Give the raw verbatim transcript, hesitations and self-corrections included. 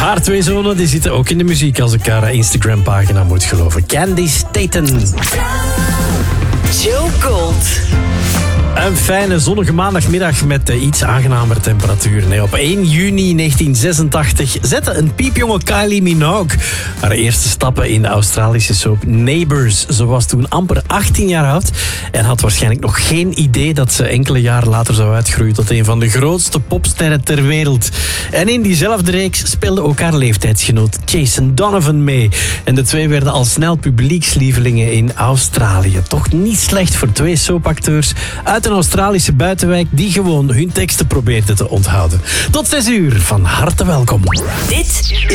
Haar twee zonen die zitten ook in de muziek als ik haar Instagram-pagina moet geloven. Candy Staten. Joe Gold. Een fijne zonnige maandagmiddag met uh, iets aangenamer temperaturen. Nee, op één juni negentien zesentachtig zette een piepjonge Kylie Minogue haar eerste stappen in de Australische soap Neighbours. Ze was toen amper achttien jaar oud en had waarschijnlijk nog geen idee dat ze enkele jaren later zou uitgroeien tot een van de grootste popsterren ter wereld. En in diezelfde reeks speelde ook haar leeftijdsgenoot Jason Donovan mee. En de twee werden al snel publiekslievelingen in Australië. Toch niet slecht voor twee soapacteurs uit een Australische buitenwijk die gewoon hun teksten probeerden te onthouden. Tot zes uur, van harte welkom. Dit